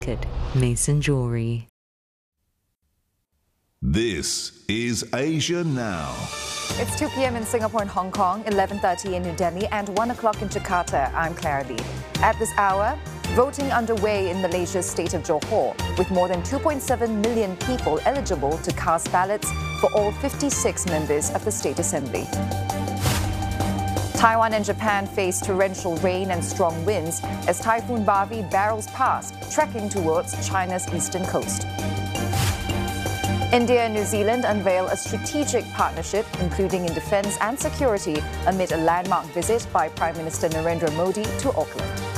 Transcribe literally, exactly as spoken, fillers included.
Mason Jewelry. This is Asia Now. It's two p.m. in Singapore and Hong Kong, eleven thirty in New Delhi, and one o'clock in Jakarta. I'm Clara Lee. At this hour, voting underway in Malaysia's state of Johor, with more than two point seven million people eligible to cast ballots for all fifty-six members of the State Assembly. Taiwan and Japan face torrential rain and strong winds as Typhoon Bavi barrels past, trekking towards China's eastern coast. India and New Zealand unveil a strategic partnership, including in defence and security, amid a landmark visit by Prime Minister Narendra Modi to Auckland.